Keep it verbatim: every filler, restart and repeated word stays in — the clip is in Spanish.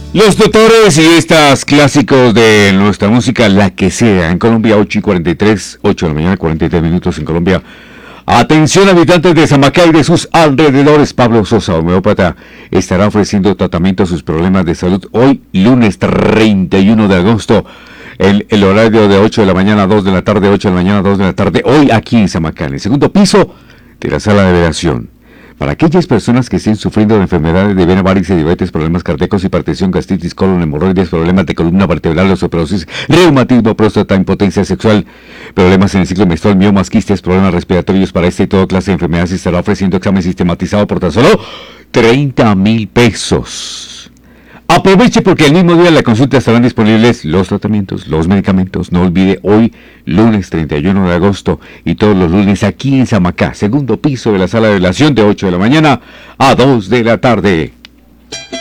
Los doctores y estas clásicos de nuestra música, la que sea, en Colombia ocho y cuarenta y tres, ocho de la mañana, cuarenta y tres minutos en Colombia. Atención habitantes de Zamacá y de sus alrededores, Pablo Sosa, homeópata, estará ofreciendo tratamiento a sus problemas de salud hoy, lunes treinta y uno de agosto, el, el horario de ocho de la mañana a dos de la tarde, ocho de la mañana a dos de la tarde, hoy aquí en Zamacá, en el segundo piso de la sala de velación. Para aquellas personas que estén sufriendo de enfermedades de vena, varices, diabetes, problemas cardíacos, hipertensión, gastritis, colon, hemorroides, problemas de columna vertebral, osteoporosis, reumatismo, próstata, impotencia sexual, problemas en el ciclo menstrual, miomas, quistes, problemas respiratorios, para esta y toda clase de enfermedades, se estará ofreciendo examen sistematizado por tan solo treinta mil pesos. Aproveche porque el mismo día de la consulta estarán disponibles los tratamientos, los medicamentos. No olvide, hoy, lunes treinta y uno de agosto, y todos los lunes aquí en Zamacá, segundo piso de la sala de velación, de ocho de la mañana a dos de la tarde.